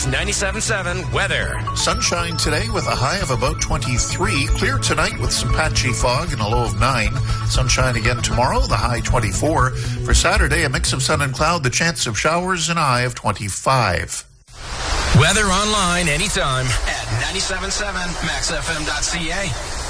Kix 97.7 weather. Sunshine today with a high of about 23. Clear tonight with some patchy fog and a low of 9. Sunshine again tomorrow, the high 24. For Saturday, a mix of sun and cloud, the chance of showers and a high of 25. Weather online anytime at 97.7maxfm.ca.